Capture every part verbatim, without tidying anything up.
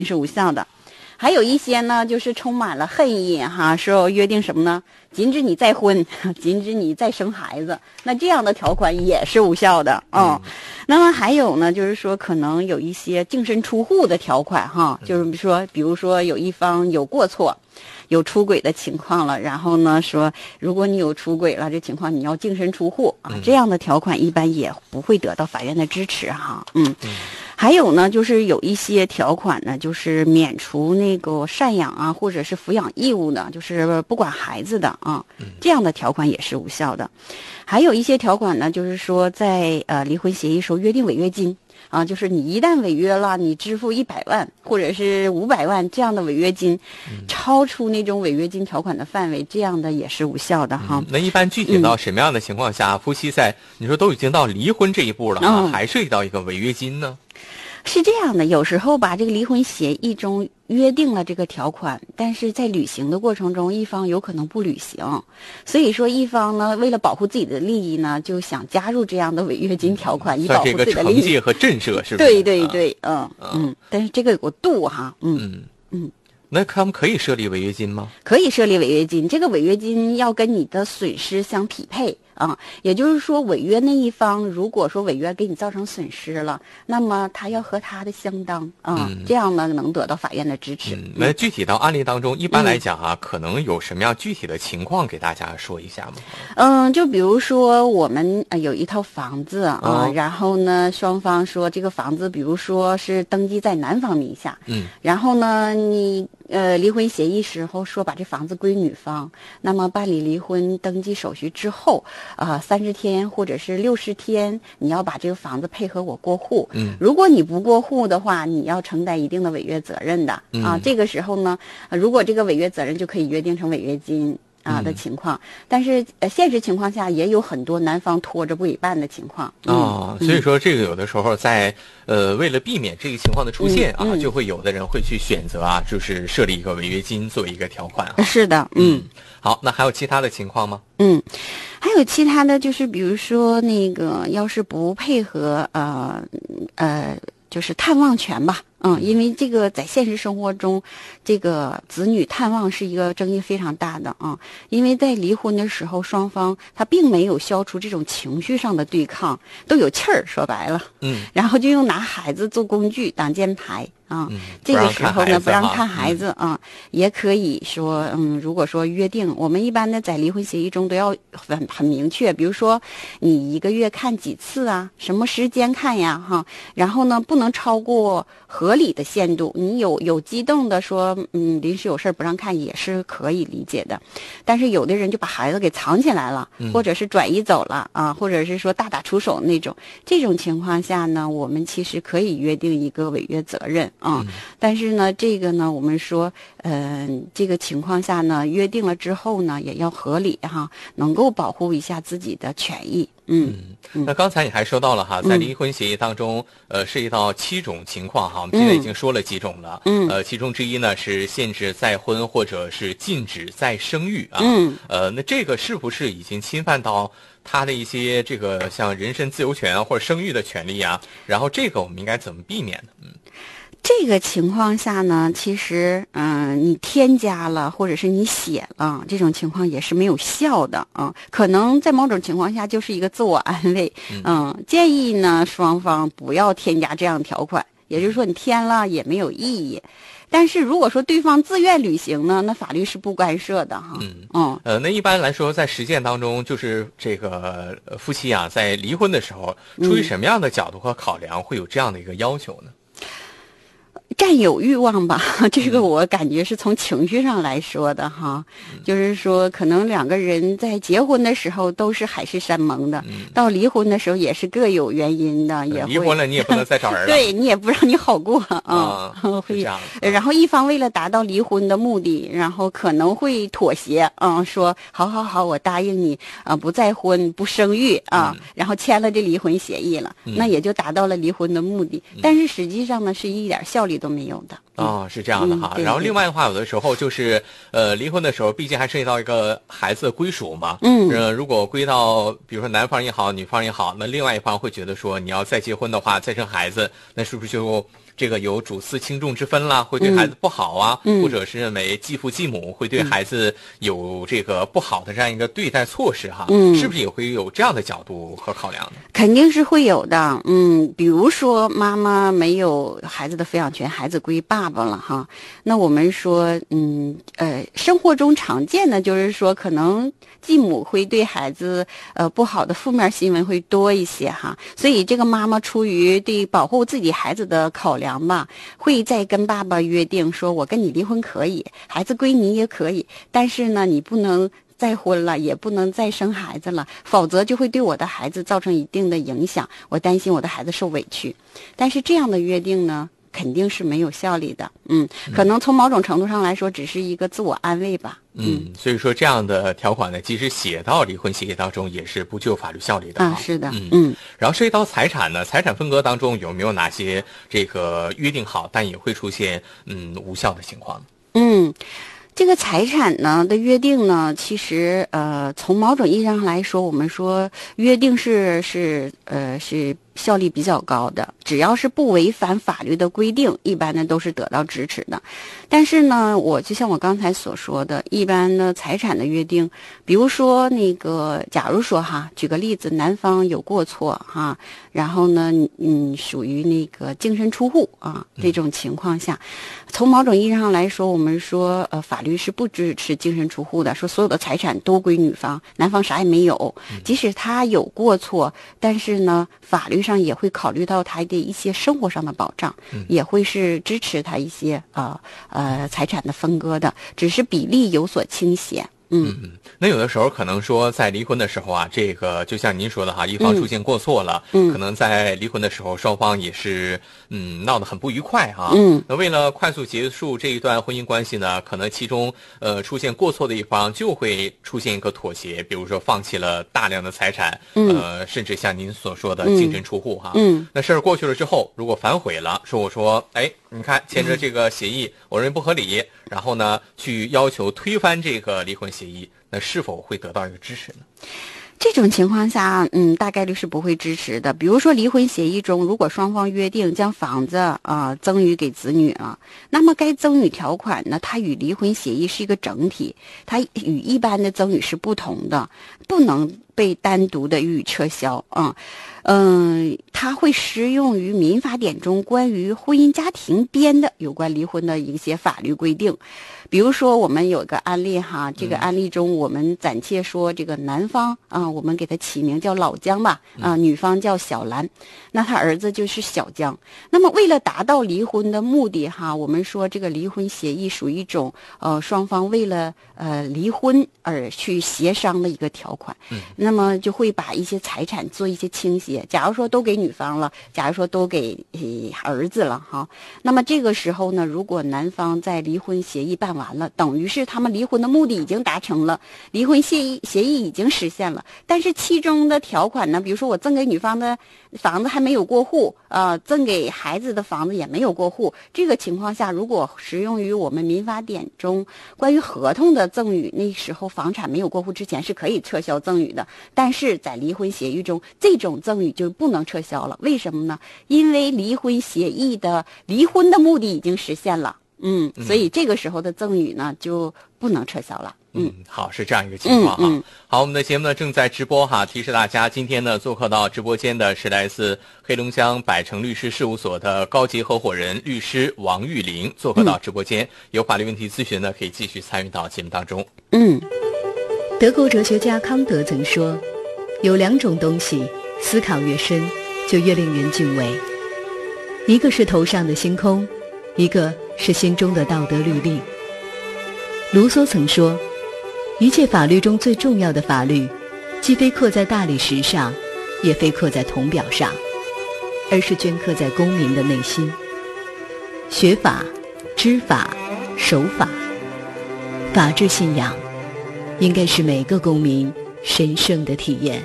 是无效的。还有一些呢，就是充满了恨意哈，说约定什么呢？禁止你再婚，禁止你再生孩子，那这样的条款也是无效的啊、嗯。那么还有呢，就是说可能有一些净身出户的条款哈，就是说，比如说有一方有过错。有出轨的情况了，然后呢说，如果你有出轨了，这情况你要净身出户啊，这样的条款一般也不会得到法院的支持哈，嗯。还有呢，就是有一些条款呢，就是免除那个赡养啊，或者是抚养义务的，就是不管孩子的啊，这样的条款也是无效的。还有一些条款呢，就是说在呃离婚协议时候约定违约金。啊，就是你一旦违约了，你支付一百万或者是五百万这样的违约金，嗯、超出那种违约金条款的范围，这样的也是无效的哈、 嗯。那一般具体到什么样的情况下，嗯、夫妻在你说都已经到离婚这一步了，嗯、还涉及到一个违约金呢？ 是这样的，有时候吧，这个离婚协议中约定了这个条款，但是在履行的过程中，一方有可能不履行，所以说一方呢，为了保护自己的利益呢，就想加入这样的违约金条款，以保护自己的利益。 算是一个惩戒和震慑，是不是？ 对对对，嗯嗯嗯，但是这个有个度哈，嗯嗯。嗯那他们可以设立违约金吗？ 可以设立违约金，这个违约金要跟你的损失相匹配啊。也就是说，违约那一方如果说违约给你造成损失了，那么他要和他的相当啊，嗯、这样呢能得到法院的支持。 嗯、那具体到案例当中，一般来讲啊，嗯、可能有什么样具体的情况给大家说一下吗？ 嗯，就比如说我们呃有一套房子啊，哦、然后呢双方说这个房子，比如说是登记在男方名下，嗯，然后呢你。呃，离婚协议时候说把这房子归女方，那么办理离婚登记手续之后，啊、呃，三十天或者是六十天，你要把这个房子配合我过户。嗯，如果你不过户的话，你要承担一定的违约责任的。嗯、啊，这个时候呢，如果这个违约责任就可以约定成违约金。啊的情况，但是呃，现实情况下也有很多男方拖着不给办的情况。 嗯、哦，所以说这个有的时候在呃，为了避免这个情况的出现啊，嗯嗯、就会有的人会去选择啊，就是设立一个违约金作为一个条款啊。 是的，嗯。 嗯好，那还有其他的情况吗？ 嗯，还有其他的就是比如说那个，要是不配合呃呃，就是探望权吧。嗯，因为这个在现实生活中，这个子女探望是一个争议非常大的啊。因为在离婚的时候，双方他并没有消除这种情绪上的对抗，都有气儿，说白了，嗯，然后就用拿孩子做工具挡箭牌啊。嗯、这个时候呢，不让看孩子啊，嗯、也可以说，嗯，如果说约定，我们一般呢在离婚协议中都要很很明确，比如说你一个月看几次啊，什么时间看呀，哈，然后呢不能超过合。合理的限度，你有有激动的说，嗯，临时有事不让看也是可以理解的，但是有的人就把孩子给藏起来了，嗯、或者是转移走了啊，或者是说大打出手那种，这种情况下呢，我们其实可以约定一个违约责任啊，嗯、但是呢，这个呢，我们说，嗯、呃，这个情况下呢，约定了之后呢，也要合理哈，能够保护一下自己的权益。嗯， 嗯那刚才你还说到了哈，在离婚协议当中，呃，涉及到七种情况哈，我们现在已经说了几种了，嗯，呃，其中之一呢是限制再婚或者是禁止再生育啊，嗯，呃，那这个是不是已经侵犯到他的一些这个像人身自由权啊或者生育的权利啊？然后这个我们应该怎么避免呢？嗯。 这个情况下呢，其实，嗯、呃，你添加了或者是你写了，这种情况也是没有效的啊、呃。可能在某种情况下就是一个自我安慰，嗯、呃，建议呢双方不要添加这样条款，也就是说你添了也没有意义。但是如果说对方自愿履行呢，那法律是不干涉的哈。 嗯嗯，呃，那一般来说，在实践当中，就是这个夫妻啊，在离婚的时候，出于什么样的角度和考量，会有这样的一个要求呢？ 占有欲望吧，这个我感觉是从情绪上来说的哈，嗯、就是说可能两个人在结婚的时候都是海誓山盟的，嗯、到离婚的时候也是各有原因的，也会离婚了你也不能再找人了， 对你也不让你好过啊， 嗯、会这样。 然后一方为了达到离婚的目的，然后可能会妥协，嗯，说好好好，我答应你啊，不再婚不生育啊，嗯、然后签了这离婚协议了，嗯、那也就达到了离婚的目的，嗯、但是实际上呢是一点效力都没有的。 哦，是这样的哈。嗯、然后另外的话，有的时候就是呃，离婚的时候，毕竟还涉及到一个孩子的归属嘛。嗯。呃，如果归到比如说男方也好，女方也好，那另外一方会觉得说，你要再结婚的话，再生孩子，那是不是就这个有主次轻重之分啦，会对孩子不好啊， 嗯、 或者是认为继父继母会对孩子有这个不好的这样一个对待措施哈， 嗯、 是不是也会有这样的角度和考量呢？ 肯定是会有的，嗯，比如说妈妈没有孩子的抚养权，孩子归爸爸了哈，那我们说，嗯，呃，生活中常见的就是说，可能继母会对孩子呃不好的负面新闻会多一些哈，所以这个妈妈出于对保护自己孩子的考量吧，会再跟爸爸约定说，我跟你离婚可以，孩子归你也可以，但是呢，你不能再婚了，也不能再生孩子了，否则就会对我的孩子造成一定的影响，我担心我的孩子受委屈。但是这样的约定呢，肯定是没有效力的，嗯，可能从某种程度上来说，只是一个自我安慰吧。 嗯，嗯，所以说这样的条款呢，即使写到离婚协议当中，也是不具有法律效力的啊。是的， 嗯嗯。 然后涉及到财产呢，财产分割当中有没有哪些这个约定好，但也会出现嗯无效的情况呢？ 嗯。这个财产呢的约定呢，其实呃，从某种意义上来说，我们说约定是是呃是效力比较高的，只要是不违反法律的规定，一般呢都是得到支持的。但是呢，我就像我刚才所说的，一般的财产的约定，比如说那个，假如说哈，举个例子，男方有过错哈，然后呢，嗯，属于那个净身出户啊这种情况下，从某种意义上来说，我们说呃法律是不支持净身出户的，说所有的财产都归女方，男方啥也没有，即使他有过错，但是呢，法律上也会考虑到他的一些生活上的保障， 嗯、 也会是支持他一些呃呃财产的分割的，只是比例有所倾斜。嗯嗯，那有的时候可能说在离婚的时候啊，这个就像您说的哈，一方出现过错了， 嗯， 可能在离婚的时候双方也是嗯闹得很不愉快哈。 嗯， 那为了快速结束这一段婚姻关系呢，可能其中呃出现过错的一方就会出现一个妥协，比如说放弃了大量的财产， 嗯、 呃，甚至像您所说的净身出户哈。 嗯， 那事儿过去了之后，如果反悔了，说我说哎，你看签着这个协议，嗯、我认为不合理，然后呢去要求推翻这个离婚协议。那是否会得到一个支持呢？ 这种情况下，嗯，大概率是不会支持的。比如说，离婚协议中，如果双方约定将房子啊、呃、赠与给子女了，那么该赠与条款呢，它与离婚协议是一个整体，它与一般的赠与是不同的，不能被单独的予以撤销啊。嗯，它会适用于民法典中关于婚姻家庭编的有关离婚的一些法律规定。比如说，我们有个案例哈，这个案例中我们暂且说这个男方啊、呃，我们给他起名叫老姜吧，啊、呃，女方叫小兰，那他儿子就是小姜。那么为了达到离婚的目的哈，我们说这个离婚协议属于一种呃双方为了呃离婚而去协商的一个条款。 嗯， 那么就会把一些财产做一些倾斜。假如说都给女方了，假如说都给、呃、儿子了哈，那么这个时候呢，如果男方在离婚协议办完了，等于是他们离婚的目的已经达成了，离婚协议协议已经实现了，但是其中的条款呢，比如说我赠给女方的房子还没有过户，呃，赠给孩子的房子也没有过户，这个情况下，如果适用于我们民法典中关于合同的赠与，那时候房产没有过户之前是可以撤销赠与的，但是在离婚协议中，这种赠与就不能撤销了。为什么呢？因为离婚协议的离婚的目的已经实现了。嗯，所以这个时候的赠与呢就不能撤销了。 嗯，好，是这样一个情况哈。 嗯嗯、 好，我们的节目呢正在直播哈，提示大家，今天呢做客到直播间的是来自黑龙江百城律师事务所的高级合伙人律师王玉玲，做客到直播间，嗯、有法律问题咨询呢，可以继续参与到节目当中。 嗯， 德国哲学家康德曾说，有两种东西，思考越深，就越令人敬畏，一个是头上的星空，一个是心中的道德律令。卢梭曾说，一切法律中最重要的法律，既非刻在大理石上，也非刻在铜表上，而是镌刻在公民的内心。学法、知法、守法，法治信仰应该是每个公民神圣的体验。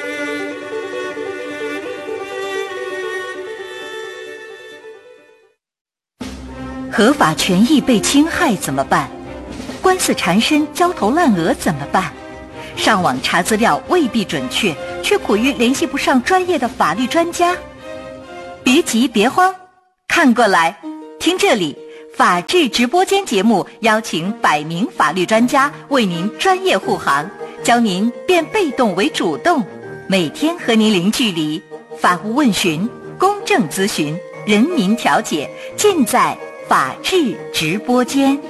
合法权益被侵害怎么办？官司缠身，焦头烂额怎么办？上网查资料未必准确，却苦于联系不上专业的法律专家。别急别慌，开看过来，听这里，法治直播间节目邀请百名法律专家为您专业护航，教您变被动为主动，每天和您零距离，法务问询、公正咨询、人民调解，尽在法治直播间。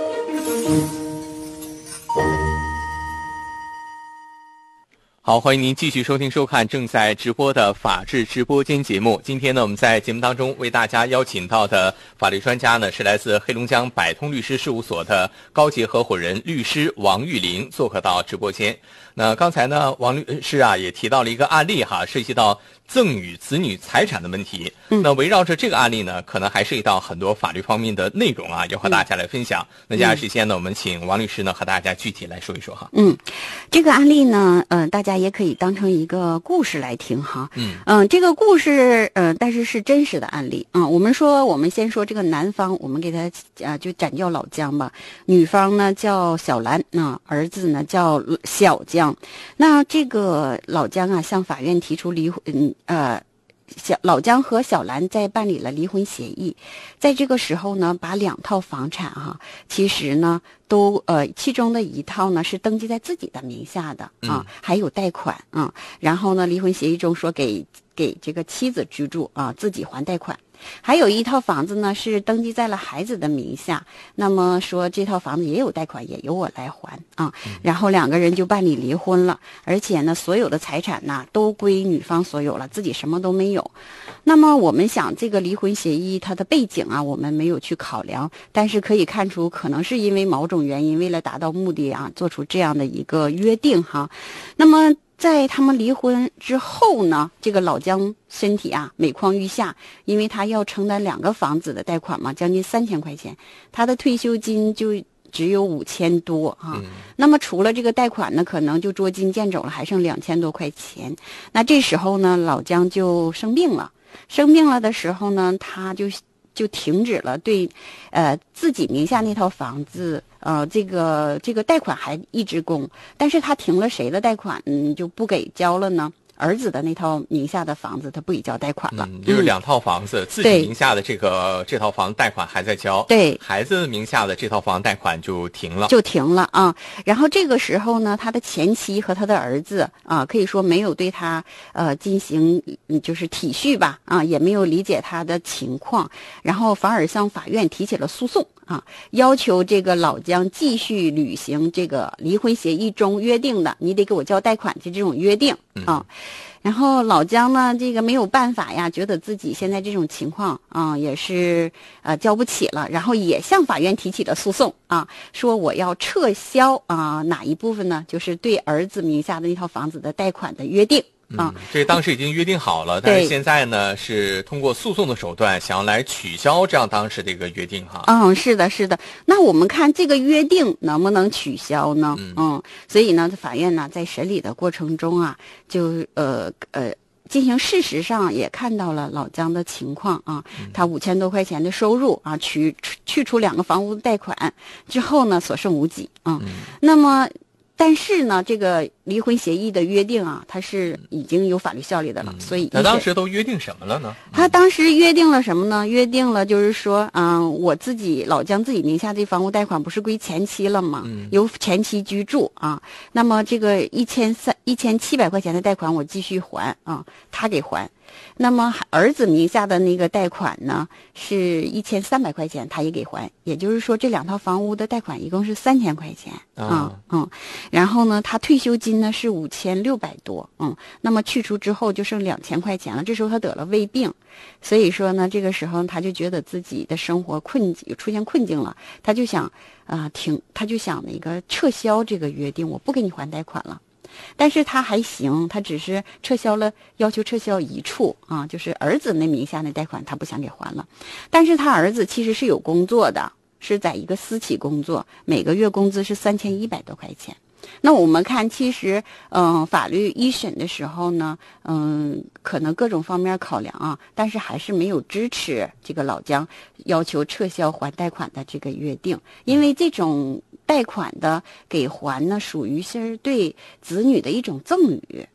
好，欢迎您继续收听收看正在直播的法治直播间节目。今天呢，我们在节目当中为大家邀请到的法律专家呢，是来自黑龙江百通律师事务所的高级合伙人律师王玉玲，做客到直播间。那刚才呢，王律师啊也提到了一个案例哈，涉及到赠与子女财产的问题。嗯，那围绕着这个案例呢，可能还涉及到很多法律方面的内容啊，要和大家来分享。嗯、那接下来时间呢，我们请王律师呢和大家具体来说一说哈。 嗯，这个案例呢，呃，大家也可以当成一个故事来听哈。嗯嗯、呃，这个故事呃，但是是真实的案例啊、呃。我们说，我们先说这个男方，我们给他啊、呃、就暂叫老姜吧。女方呢叫小兰，那、呃、儿子呢叫小姜。那这个老姜啊，向法院提出离婚，嗯呃。小老姜和小兰在办理了离婚协议，在这个时候呢，把两套房产哈，其实呢都呃，其中的一套呢是登记在自己的名下的啊，还有贷款啊，然后呢，离婚协议中说给给这个妻子居住啊，自己还贷款。还有一套房子呢是登记在了孩子的名下，那么说这套房子也有贷款，也由我来还啊。然后两个人就办理离婚了，而且呢所有的财产呢都归女方所有了，自己什么都没有。那么我们想这个离婚协议它的背景啊，我们没有去考量，但是可以看出可能是因为某种原因，为了达到目的啊，做出这样的一个约定哈。那么在他们离婚之后呢，这个老姜身体啊每况愈下，因为他要承担两个房子的贷款嘛，将近三千块钱，他的退休金就只有五千多啊。嗯、那么除了这个贷款呢，可能就捉襟见肘了，还剩两千多块钱。那这时候呢，老姜就生病了，生病了的时候呢，他就就停止了对，呃自己名下那套房子。呃，这个这个贷款还一直供，但是他停了谁的贷款，嗯，就不给交了呢？儿子的那套名下的房子，他不给交贷款了。 嗯，就是两套房子，嗯、自己名下的这个这套房贷款还在交， 对， 孩子名下的这套房贷款就停了， 就停了啊。然后这个时候呢，他的前妻和他的儿子啊，可以说没有对他呃进行就是体恤吧，啊，也没有理解他的情况，然后反而向法院提起了诉讼。啊，要求这个老姜继续履行这个离婚协议中约定的，你得给我交贷款的这种约定啊。然后老姜呢，这个没有办法呀，觉得自己现在这种情况啊，也是呃交不起了，然后也向法院提起了诉讼啊，说我要撤销啊哪一部分呢？就是对儿子名下的那套房子的贷款的约定。 嗯，这当时已经约定好了，但是现在呢是通过诉讼的手段想要来取消这样当时的一个约定哈。 嗯，是的，是的。那我们看这个约定能不能取消呢？嗯，嗯所以呢，法院呢在审理的过程中啊，就呃呃进行事实上也看到了老姜的情况啊，他五千多块钱的收入啊，取去除两个房屋贷款之后呢，所剩无几啊。嗯、那么。但是呢，这个离婚协议的约定啊，它是已经有法律效力的了，嗯、所以那当时都约定什么了呢？ 他当时约定了什么呢？约定了就是说，嗯，我自己老姜自己名下这房屋贷款不是归前妻了吗？嗯、由前妻居住啊，那么这个一千三一千七百块钱的贷款我继续还啊，他给还。那么儿子名下的那个贷款呢，是一千三百块钱，他也给还，也就是说这两套房屋的贷款一共是三千块钱啊，嗯，嗯，然后呢，他退休金呢是五千六百多，嗯，那么去除之后就剩两千块钱了。这时候他得了胃病，所以说呢，这个时候他就觉得自己的生活困境出现困境了，他就想啊、呃、停，他就想那个撤销这个约定，我不给你还贷款了。但是他还行，他只是撤销了，要求撤销一处啊，就是儿子那名下那贷款，他不想给还了。但是他儿子其实是有工作的，是在一个私企工作，每个月工资是三千一百多块钱。那我们看，其实，嗯、呃，法律一审的时候呢，嗯，可能各种方面考量啊，但是还是没有支持这个老姜要求撤销还贷款的这个约定，因为这种贷款的给还呢，属于是对子女的一种赠与。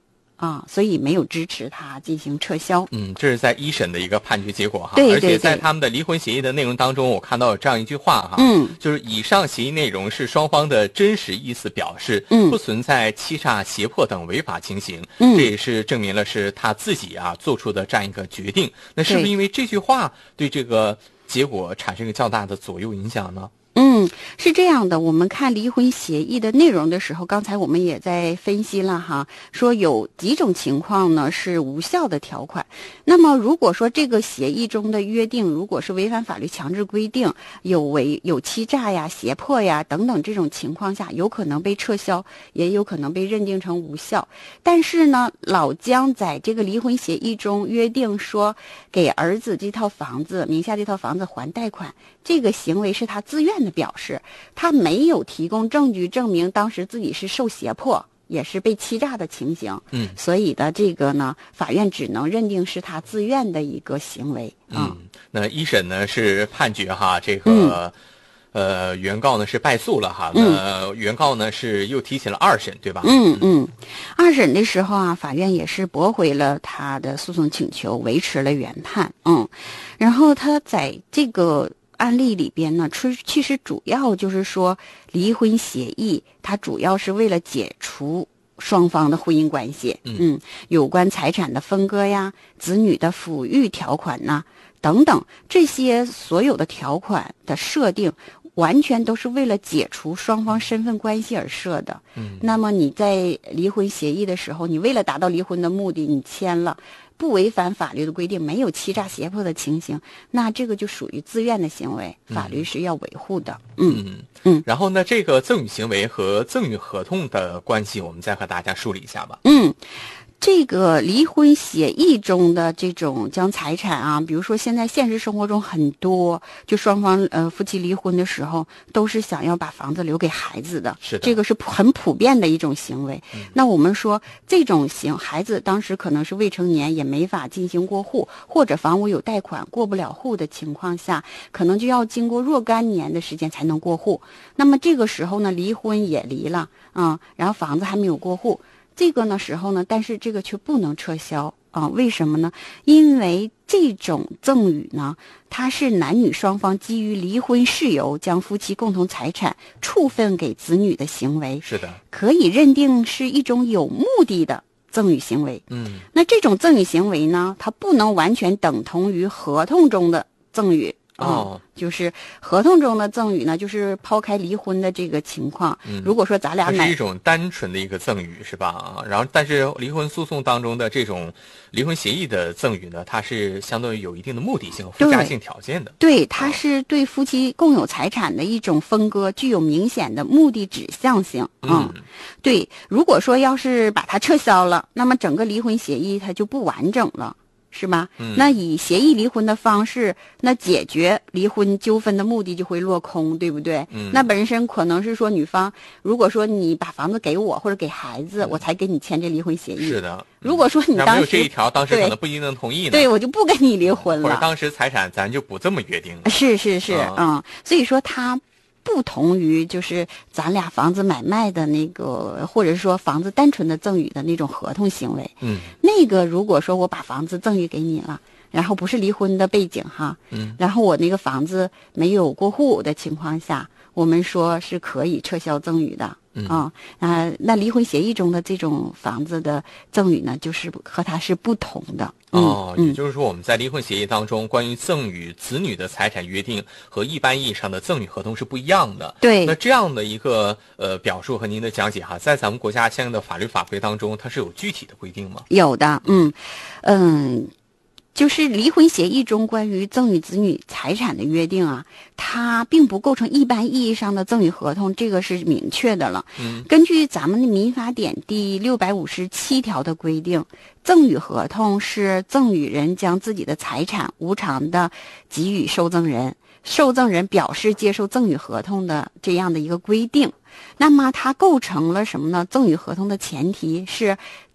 啊，所以没有支持他进行撤销。 嗯，这是在一审的一个判决结果哈。 对对对。 而且在他们的离婚协议的内容当中，我看到有这样一句话哈， 嗯， 就是以上协议内容是双方的真实意思表示， 嗯， 不存在欺诈、胁迫等违法情形。 嗯， 这也是证明了是他自己啊做出的这样一个决定。那是不是因为这句话对这个结果产生一个较大的左右影响呢？ 嗯，是这样的，我们看离婚协议的内容的时候，刚才我们也在分析了哈，说有几种情况呢是无效的条款。那么如果说这个协议中的约定如果是违反法律强制规定，有违有欺诈呀、胁迫呀等等这种情况下，有可能被撤销，也有可能被认定成无效。但是呢，老姜在这个离婚协议中约定说，给儿子这套房子名下这套房子还贷款，这个行为是他自愿的表示，他没有提供证据证明当时自己是受胁迫也是被欺诈的情形。 嗯， 所以的这个呢，法院只能认定是他自愿的一个行为。 嗯，那一审呢是判决哈，这个、 嗯、 呃原告呢是败诉了哈，那原告呢是又提起了二审，对吧？ 嗯嗯，二审的时候啊，法院也是驳回了他的诉讼请求，维持了原判。嗯，然后他在这个案例里边呢，其实主要就是说，离婚协议它主要是为了解除双方的婚姻关系。 嗯, 嗯，有关财产的分割呀、子女的抚育条款呐等等，这些所有的条款的设定，完全都是为了解除双方身份关系而设的。 嗯， 那么你在离婚协议的时候，你为了达到离婚的目的，你签了。不违反法律的规定，没有欺诈胁迫的情形，那这个就属于自愿的行为，法律是要维护的。嗯嗯嗯。然后呢，这个赠与行为和赠与合同的关系，我们再和大家梳理一下吧。 嗯。这个离婚协议中的这种将财产啊，比如说现在现实生活中很多，就双方呃夫妻离婚的时候，都是想要把房子留给孩子的， 是的， 这个是很普遍的一种行为。 嗯、 那我们说这种行，孩子当时可能是未成年，也没法进行过户，或者房屋有贷款过不了户的情况下，可能就要经过若干年的时间才能过户。那么这个时候呢，离婚也离了啊、嗯，然后房子还没有过户。这个呢时候呢，但是这个却不能撤销啊？为什么呢？因为这种赠与呢，它是男女双方基于离婚事由将夫妻共同财产处分给子女的行为， 是的， 可以认定是一种有目的的赠与行为。 嗯， 那这种赠与行为呢，它不能完全等同于合同中的赠与。 哦、 嗯，就是合同中的赠与呢，就是抛开离婚的这个情况。 嗯， 如果说咱俩买， 它是一种单纯的一个赠与，是吧？啊，然后但是离婚诉讼当中的这种离婚协议的赠与呢，它是相对于有一定的目的性、附加性条件的。 对，它是对夫妻共有财产的一种分割，具有明显的目的指向性。 嗯， 嗯对。如果说要是把它撤销了，那么整个离婚协议它就不完整了。是吧？ 嗯， 那以协议离婚的方式，那解决离婚纠纷的目的就会落空，对不对？ 嗯， 那本身可能是说女方，如果说你把房子给我或者给孩子，嗯、我才给你签这离婚协议。 是的。 如果说你当时没有这一条，当时可能不一定能同意呢。 对，我就不跟你离婚了。 或者当时财产咱就不这么约定了。 是是是， 嗯， 嗯所以说他。不同于就是咱俩房子买卖的那个，或者说房子单纯的赠与的那种合同行为。 嗯， 那个如果说我把房子赠与给你了，然后不是离婚的背景哈， 嗯， 然后我那个房子没有过户的情况下，我们说是可以撤销赠与的。 嗯啊、呃，那离婚协议中的这种房子的赠与呢，就是和它是不同的。 哦， 嗯、 也就是说，我们在离婚协议当中，关于赠与子女的财产约定和一般意义上的赠与合同是不一样的。 对。 那这样的一个呃表述和您的讲解哈，在咱们国家相应的法律法规当中，它是有具体的规定吗？ 有的，嗯嗯。就是离婚协议中关于赠与子女财产的约定啊，它并不构成一般意义上的赠与合同，这个是明确的了。 嗯， 根据咱们的民法典第六百五十七条的规定，赠与合同是赠与人将自己的财产无偿的给予受赠人，受赠人表示接受赠与合同的这样的一个规定。那么它构成了什么呢？赠与合同的前提是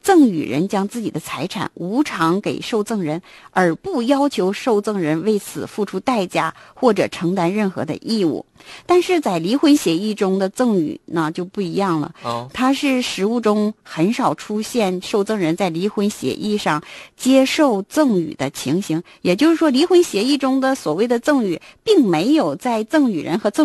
赠与人将自己的财产无偿给受赠人，而不要求受赠人为此付出代价或者承担任何的义务。但是在离婚协议中的赠与那就不一样了， 哦， 它是实务中很少出现受赠人在离婚协议上接受赠与的情形，也就是说离婚协议中的所谓的赠与并没有在赠与人和赠